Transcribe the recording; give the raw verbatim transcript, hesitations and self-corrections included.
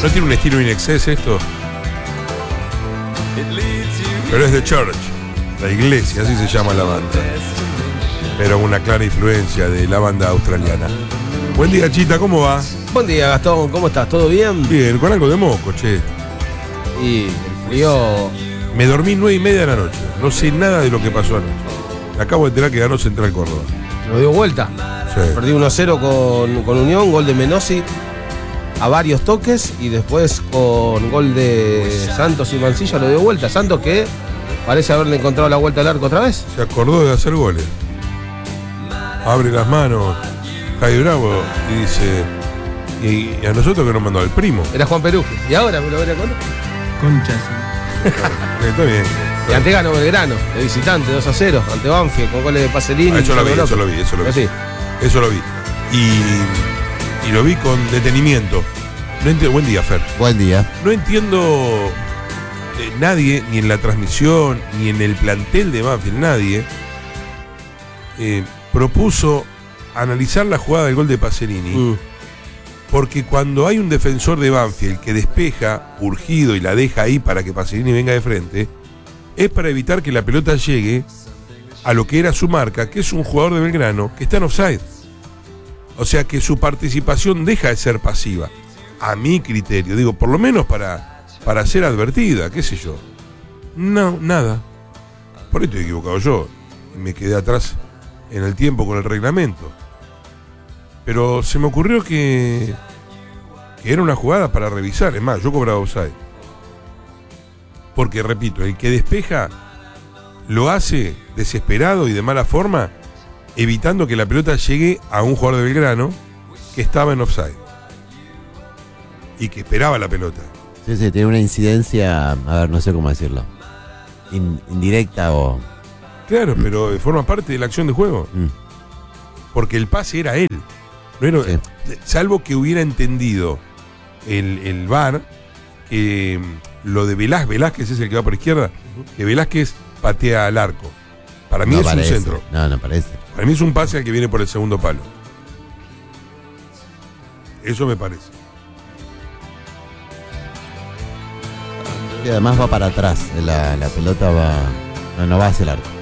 ¿No tiene un estilo in excess esto? Pero es de Church, la iglesia, así se llama la banda. Pero una clara influencia de la banda australiana. Buen día, Chita, ¿cómo va? Buen día, Gastón, ¿cómo estás? ¿Todo bien? Bien, con algo de moco, che. Y el frío... Me dormí nueve y media de la noche. No sé nada de lo que pasó anoche. Me acabo de enterar que ganó Central Córdoba. ¿Lo dio vuelta? Sí. Perdí uno a cero con, con Unión, gol de Menossi a varios toques y después con gol de Santos y Mancilla lo dio vuelta. Santos que parece haberle encontrado la vuelta al arco otra vez. Se acordó de hacer goles. Abre las manos Javi Bravo y dice, y, y a nosotros que nos mandó al primo. Era Juan Peruggi. ¿Y ahora me lo veré con? Conchas. Está bien. Y antes ganó Belgrano, de visitante, dos a cero, ante Banfield, con goles de Pacerini. Ah, eso lo vi, eso lo vi, eso lo vi. Sí. Eso lo vi. Y, y lo vi con detenimiento. No entiendo, buen día, Fer. Buen día. No entiendo eh, nadie, ni en la transmisión, ni en el plantel de Banfield, nadie eh, propuso analizar la jugada del gol de Pacerini. Mm. Porque cuando hay un defensor de Banfield que despeja, urgido, y la deja ahí para que Pacerini venga de frente, es para evitar que la pelota llegue a lo que era su marca, que es un jugador de Belgrano que está en offside. O sea que su participación deja de ser pasiva, a mi criterio. Digo, por lo menos para, para ser advertida, qué sé yo. No, nada. Por ahí estoy equivocado yo. Me quedé atrás en el tiempo con el reglamento. Pero se me ocurrió que, que era una jugada para revisar. Es más, yo cobraba offside. Porque, repito, el que despeja lo hace desesperado y de mala forma, evitando que la pelota llegue a un jugador de Belgrano que estaba en offside y que esperaba la pelota. Sí, sí, tiene una incidencia, a ver, no sé cómo decirlo, In, indirecta o... Claro, mm. pero forma parte de la acción de juego. Mm. Porque el pase era él. No era, sí. Salvo que hubiera entendido el, el V A R que lo de Velázquez, Velázquez es el que va por izquierda, que Velázquez patea al arco. Para mí no es parece. un centro. No, no parece. Para mí es un pase al que viene por el segundo palo. Eso me parece. Y además va para atrás. La, la pelota va. No, no va hacia el arco.